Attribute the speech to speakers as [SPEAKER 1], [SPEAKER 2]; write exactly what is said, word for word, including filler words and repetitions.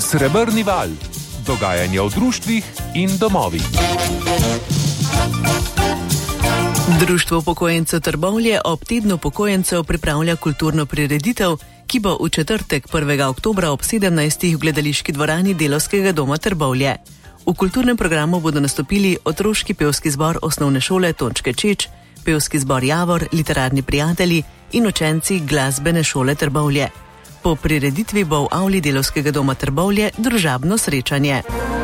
[SPEAKER 1] Srebrni val. Dogajanje v društvih in domovih.
[SPEAKER 2] Društvo upokojencev Trbovlje ob tednu upokojencev pripravlja kulturno prireditev, ki bo v četrtek prvega oktobra ob sedemnajstih v gledališki dvorani Delavskega doma Trbovlje. V kulturnem programu bodo nastopili otroški pevski zbor osnovne šole Tončke Čeč, pevski zbor Javor, literarni prijatelji in učenci glasbene šole Trbovlje. Po prireditvi bo v avli Delavskega doma Trbovlje družabno srečanje.